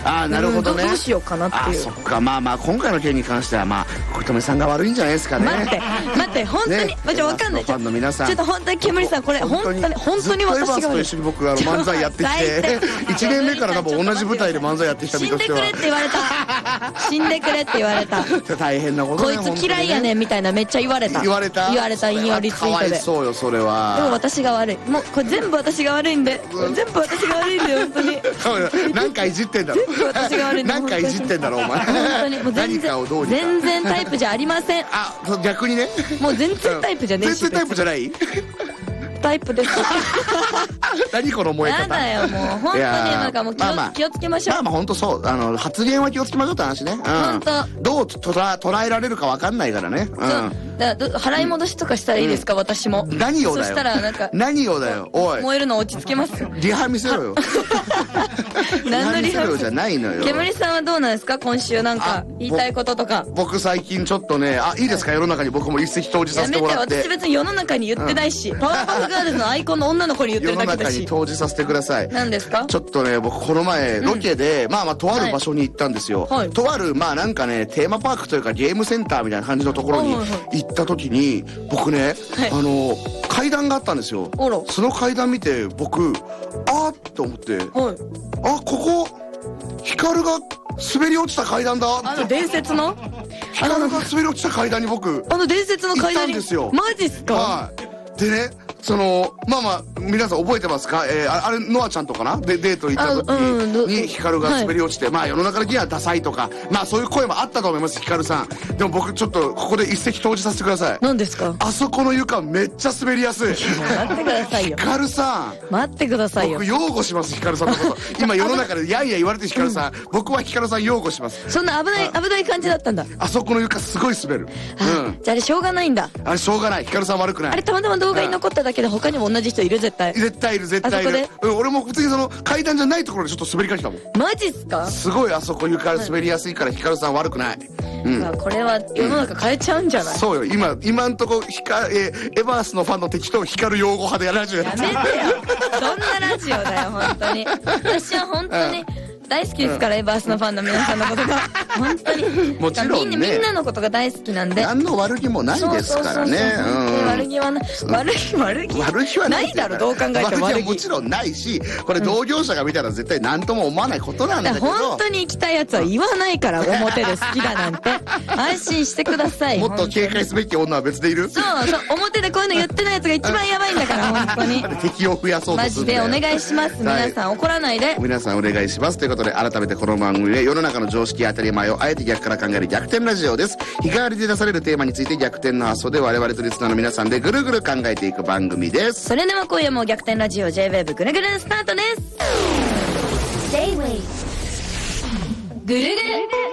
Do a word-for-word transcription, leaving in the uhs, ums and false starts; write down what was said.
ああなるほどね。 どうしようかなっていう。 あそっか。まあまあ今回の件に関してはまあ小池さんが悪いんじゃないですかね。 待って待って本当に、ね、ちょっと分かんない。 ファンの皆さんちょっと本当に煙さんこれ本当に本当に私が悪い。 ずっとエバースと一緒に僕が漫才やってきていちねんめから多分同じ舞台で漫才やってきた身としては死んでくれって言われた。死んでくれって言われた。 大変なことね。 こいつ嫌いやねんみたいなめっちゃ言われた。 言われた言われた引用リツイートで。 かわいそうよそれは。 でも私が悪い。もうこれ全部私が悪いんで全部私が悪いんで本当に。 何回いじってんだろ。 全部私が悪いんで。 何回いじってんだろお前。 本当にもう全然全然タイプじゃありません。 あ逆にね。 もう全然タイプじゃねえし。 全然タイプじゃない。 タイプです。 何この燃え方。 やだよもう本当になんかもう気を、まあまあ、気をつけましょう。 まあまあ本当そうあの発言は気をつけましょうって話ね。 本当。 どう捉捉えられるかわかんないからね。 そうだから払い戻しとかしたらいいですか私も。 何をだよ。 そしたらなんか何をだよおい。 燃えるの落ち着けますよ。 リハ見せろよ。 何のリハ見せろじゃないのよ。 煙さんはどうなんですか今週なんか言いたいこととか。 僕最近ちょっとねあいいですか世の中に僕も一石投じさせてもらって。 やめて私別に世の中に言ってないしパワーパフガールズのアイコンの女の子に言ってるだけだし。 世の中に投じさせてください。 何ですか。 ちょっとね僕この前ロケでまあまあとある場所に行ったんですよ。とあるまあなんかねテーマパークというかゲームセンターみたいな感じのところに行った時に僕ねあの階段があったんですよ。その階段見て僕あーって思ってあここヒカルが滑り落ちた階段だって。 あの伝説のヒカルが滑り落ちた階段に僕あの伝説の階段に行ったんですよ。 マジっすか。 はいでねそのまあまあ皆さん覚えてますか、えー、あれノアちゃんとかなでデート行った時にヒカルが滑り落ちて、はい、まあ世の中的にはダサいとかまあそういう声もあったと思いますヒカルさん。でも僕ちょっとここで一石投じさせてください。 何ですか。 あそこの床めっちゃ滑りやすい。 待ってくださいよヒカルさん待ってくださいよ。 僕擁護しますヒカルさんのこと今世の中でやんや言われてるヒカルさん、うん、僕はヒカルさん擁護します。 そんな危ない危ない感じだったんだ。 あそこの床すごい滑る。 うん、じゃああれしょうがないんだ。 あれしょうがないヒカルさん悪くない。あれたまたま動画に残っただけで他にも同じ人いる絶対。 絶対いる絶対いる。うん、俺も普通にその階段じゃないところでちょっと滑りかけたもん。 マジっすか。 すごいあそこ床滑りやすいからヒカルさん悪くない。 うん、これは世の中変えちゃうんじゃない。 そうよ今今んとこヒカ、えー、エバースのファンの敵とヒカル擁護派でラジオやってる。 やめてよどんなラジオだよ本当に。私は本当に大好きですから、うん、エバースのファンの皆さんのことが本当にもちろんねみんなのことが大好きなんで何の悪気もないですからね。 悪気はない悪気悪気悪気はないだろどう考えても。悪気はもちろんないしこれ同業者が見たら絶対何とも思わないことなんだけど、 本当に行きたいやつは言わないから表で好きだなんて安心してください。 もっと警戒すべき女は別でいる。 そうそう表でこういうの言ってないやつが一番やばいんだから本当に敵を増やそうとするんでマジでお願いします皆さん怒らないで皆さんお願いしますということで改めてこの番組で世の中の常識や当たり前をあえて逆から考える逆転ラジオです。日替わりで出されるテーマについて逆転の発想で我々とリスナーの皆さんでぐるぐる考えていく番組です。 それでは今夜も逆転ラジオ J-ウェーブ ぐるぐるスタートです。 J-ウェーブ ぐるぐる